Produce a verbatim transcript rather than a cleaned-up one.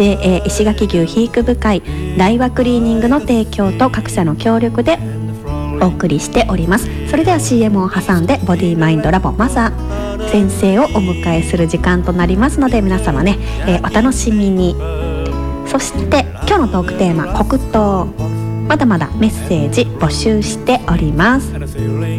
ジェーエー 石垣牛肥育部会、大和クリーニングの提供と各社の協力でお送りしております。それでは シーエム を挟んでボディマインドラボマサ先生をお迎えする時間となりますので、皆様ね、えー、お楽しみに。そして今日のトークテーマ、黒糖、まだまだメッセージ募集しております。